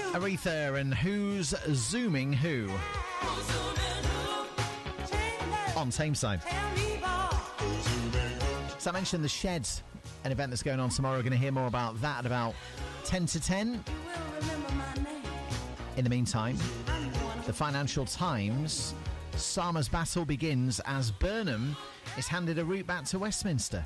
Aretha and Who's Zooming Who on Tameside. So I mentioned the Shed, an event that's going on tomorrow. We're going to hear more about that at about 10 to 10. In the meantime, the Financial Times, Sama's battle begins as Burnham is handed a route back to Westminster.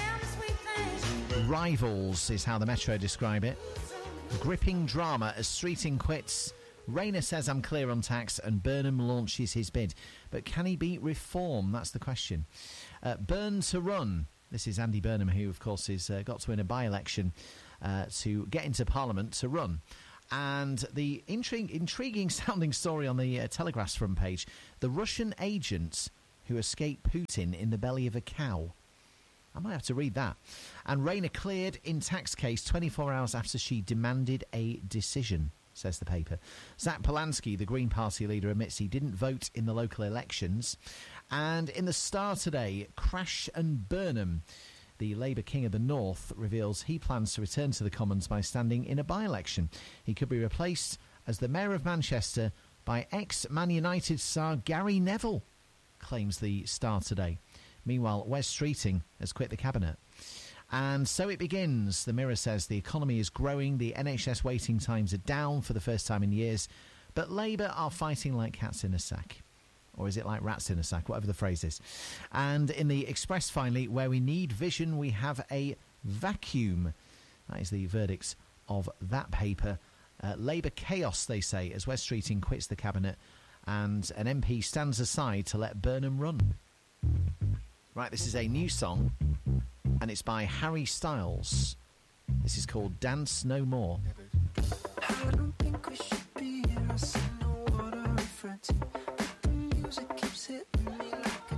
Rivals is how the Metro describe it. Gripping drama as Streeting quits. Rayner says I'm clear on tax and Burnham launches his bid. But can he beat reform? That's the question. Burn to run. This is Andy Burnham, who, of course, is got to win a by-election to get into Parliament to run. And the intriguing sounding story on the Telegraph's front page, the Russian agents who escaped Putin in the belly of a cow. I might have to read that. And Rayner cleared in tax case 24 hours after she demanded a decision, says the paper. Zach Polanski, the Green Party leader, admits he didn't vote in the local elections. And in the Star today, Crash and Burnham, the Labour King of the North, reveals he plans to return to the Commons by standing in a by-election. He could be replaced as the Mayor of Manchester by ex-Man United star Gary Neville, claims the Star today. Meanwhile, Wes Streeting has quit the cabinet. And so it begins. The Mirror says the economy is growing, the NHS waiting times are down for the first time in years, but Labour are fighting like cats in a sack. Or is it like rats in a sack? Whatever the phrase is. And in the Express, finally, where we need vision, we have a vacuum. That is the verdict of that paper. Labour chaos, they say, as Wes Streeting quits the cabinet and an MP stands aside to let Burnham run. Right, this is a new song, and it's by Harry Styles. This is called Dance No More. I don't think we should be here. I see no water in front. But the music keeps hitting me